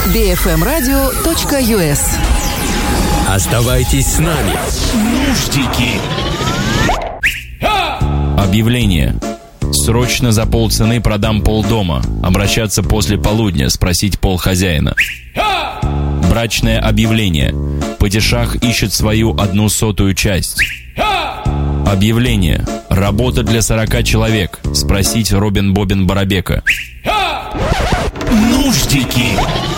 bfmradio.us. Оставайтесь с нами. Нуждики. Объявление. Срочно за полцены продам полдома. Обращаться после полудня, спросить пол хозяина. Брачное объявление. Падишах ищет свою 1/100 часть. Объявление. Работа для 40 человек. Спросить Робин Бобин Барабека. Нуждики.